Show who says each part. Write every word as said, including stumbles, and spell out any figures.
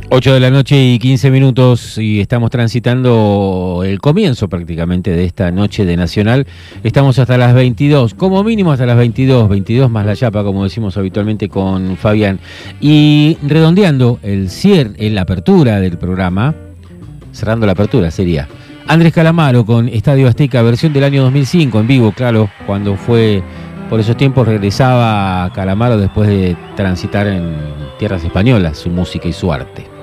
Speaker 1: ocho de la noche y quince minutos y estamos transitando el comienzo prácticamente de esta noche de Nacional. Estamos hasta las veintidós, como mínimo hasta las veintidós, veintidós más la chapa, como decimos habitualmente con Fabián. Y redondeando el cierre, en la apertura del programa, cerrando la apertura sería Andrés Calamaro con Estadio Azteca, versión del año dos mil cinco, en vivo, claro, cuando fue, por esos tiempos regresaba Calamaro después de transitar en tierras españolas su música y su arte.